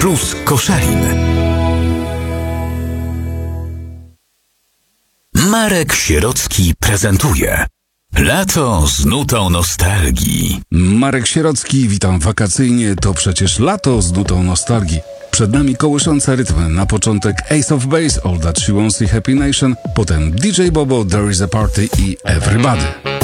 plus Koszalin. Marek Sierocki prezentuje Lato z nutą nostalgii. Marek Sierocki, witam wakacyjnie. To przecież lato z nutą nostalgii. Przed nami kołyszące rytmy. Na początek Ace of Base, All That She Wants i Happy Nation. Potem DJ Bobo, There Is a Party i Everybody.